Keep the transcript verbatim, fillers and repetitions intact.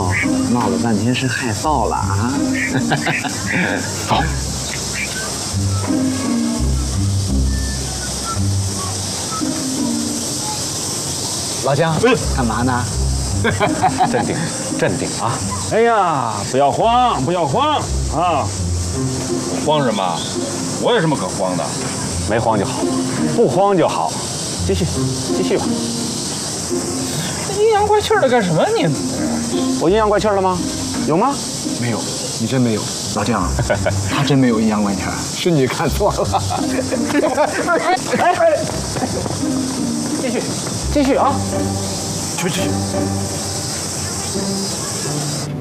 道闹了半天是害臊了啊！走。老姜，嗯，干嘛呢？ 镇定，镇定啊！ 哎呀，不要慌，不要慌啊！慌什么？我有什么可慌的？ 没慌就好，不慌就好。继续，继续吧。 阴阳怪气的干什么你？ 我阴阳怪气了吗？有吗？ 没有，你真没有。老姜，他真没有阴阳怪气，是你看错了。 哎哎，继续，继续啊！ 去去去。